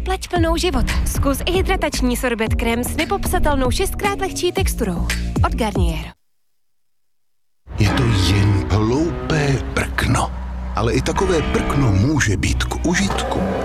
Zaplať plnou života. Zkus i hydratační sorbet krém s nepopsatelnou 6x lehčí texturou. Od Garnier. Je to jen hloupé prkno. Ale i takové prkno může být k užitku.